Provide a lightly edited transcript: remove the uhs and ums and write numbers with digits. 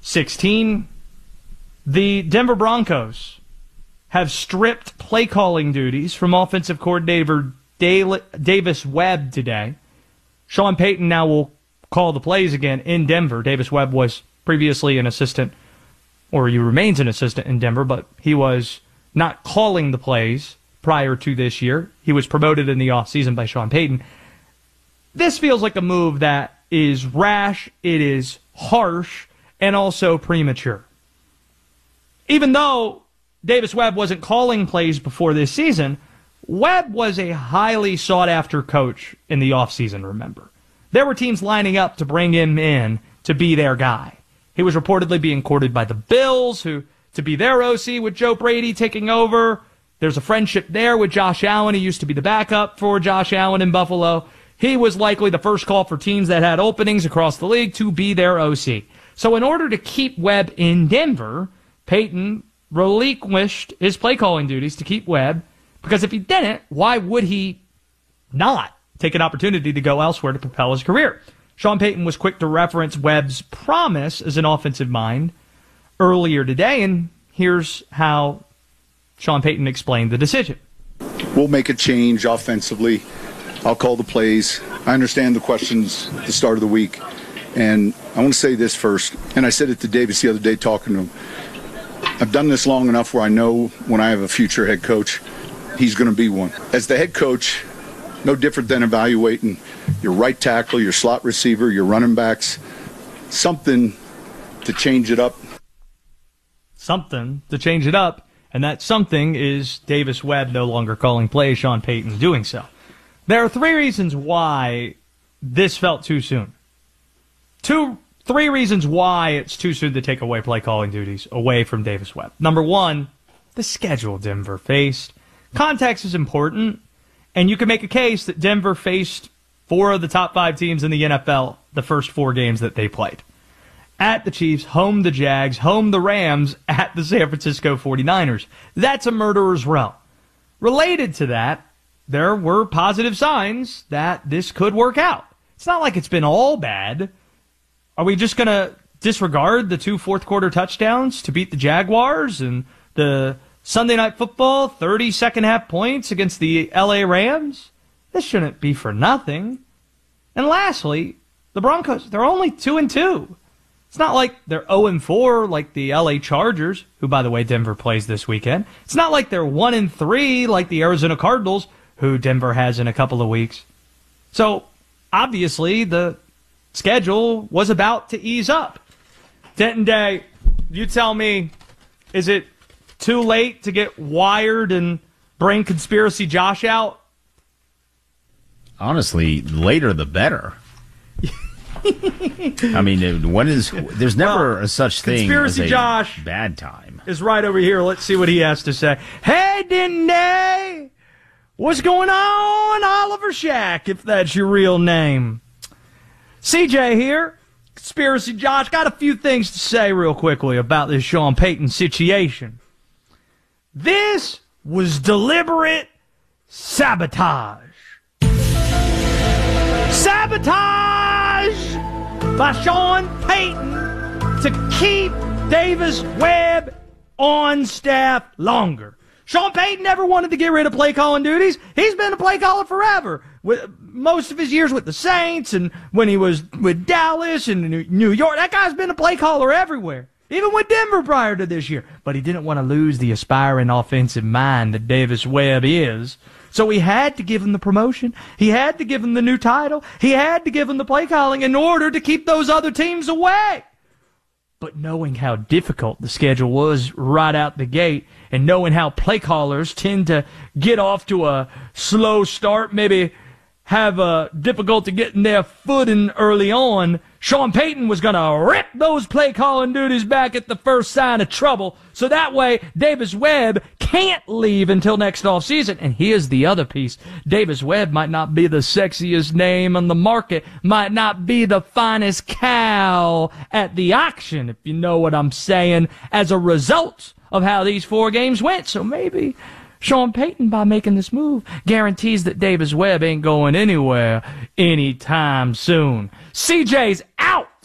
16. The Denver Broncos have stripped play calling duties from offensive coordinator Davis Webb today. Sean Payton now will call the plays again in Denver. Davis Webb was previously an assistant, or he remains an assistant in Denver, but he was not calling the plays prior to this year. He was promoted in the offseason by Sean Payton. This feels like a move that is rash, it is harsh, and also premature. Even though Davis Webb wasn't calling plays before this season, Webb was a highly sought-after coach in the offseason, remember. There were teams lining up to bring him in to be their guy. He was reportedly being courted by the Bills, who to be their OC with Joe Brady taking over. There's a friendship there with Josh Allen. He used to be the backup for Josh Allen in Buffalo. He was likely the first call for teams that had openings across the league to be their OC. So in order to keep Webb in Denver, Payton relinquished his play-calling duties to keep Webb, because if he didn't, why would he not take an opportunity to go elsewhere to propel his career? Sean Payton was quick to reference Webb's promise as an offensive mind earlier today, and here's how Sean Payton explained the decision. We'll make a change offensively. I'll call the plays. I understand the questions at the start of the week, and I want to say this first, and I said it to Davis the other day talking to him. I've done this long enough where I know when I have a future head coach, he's going to be one. As the head coach, no different than evaluating your right tackle, your slot receiver, your running backs, something to change it up. Something to change it up, and that something is Davis Webb no longer calling plays, Sean Payton doing so. There are three reasons why this felt too soon. Three reasons why it's too soon to take away play calling duties away from Davis Webb. Number one, the schedule Denver faced. Context is important, and you can make a case that Denver faced 4 of the top 5 teams in the NFL the first 4 games that they played. At the Chiefs, home the Jags, home the Rams, at the San Francisco 49ers. That's a murderer's row. Related to that, there were positive signs that this could work out. It's not like it's been all bad. Are we just going to disregard the 2 fourth-quarter touchdowns to beat the Jaguars and the Sunday Night Football 30 second-half points against the L.A. Rams? This shouldn't be for nothing. And lastly, the Broncos, they're only 2-2. It's not like they're 0-4 like the L.A. Chargers, who, by the way, Denver plays this weekend. It's not like they're 1-3 like the Arizona Cardinals, who Denver has in a couple of weeks. So, obviously, the schedule was about to ease up. Denton Day, you tell me, is it too late to get wired and bring Conspiracy Josh out? Honestly, later the better. I mean, there's never a such thing Conspiracy as a Josh bad time. Is right over here. Let's see what he has to say. Hey, Denton Day! What's going on, Oliver Shack, if that's your real name? CJ here, Conspiracy Josh. Got a few things to say real quickly about this Sean Payton situation. This was deliberate sabotage. Sabotage by Sean Payton to keep Davis Webb on staff longer. Sean Payton never wanted to get rid of play calling duties. He's been a play caller forever. With most of his years with the Saints and when he was with Dallas and New York, that guy's been a play caller everywhere. Even with Denver prior to this year. But he didn't want to lose the aspiring offensive mind that Davis Webb is. So he had to give him the promotion. He had to give him the new title. He had to give him the play calling in order to keep those other teams away. But knowing how difficult the schedule was right out the gate, and knowing how play callers tend to get off to a slow start, maybe have difficulty getting their footing early on, Sean Payton was going to rip those play calling duties back at the first sign of trouble, so that way Davis Webb can't leave until next offseason. And here's the other piece. Davis Webb might not be the sexiest name on the market, might not be the finest cow at the auction, if you know what I'm saying, as a result of how these 4 games went. So maybe Sean Payton, by making this move, guarantees that Davis Webb ain't going anywhere anytime soon. CJ's out.